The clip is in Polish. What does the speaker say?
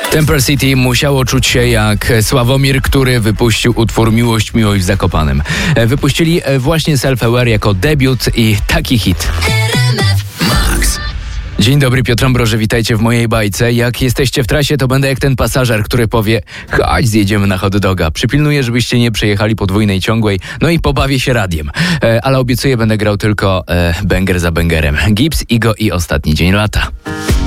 Temple City musiało czuć się jak Sławomir, który wypuścił utwór Miłość, miłość w Zakopanem. Wypuścili właśnie Self-Aware jako debiut i taki hit. Max. Dzień dobry, Piotr Ambroży, witajcie w mojej bajce. Jak jesteście w trasie, to będę jak ten pasażer, który powie: chodź, zjedziemy na hot doga. Przypilnuję, żebyście nie przejechali podwójnej ciągłej, no i pobawię się radiem. Ale obiecuję, będę grał tylko banger za bangerem. Gibbs, Igo i Ostatni dzień lata.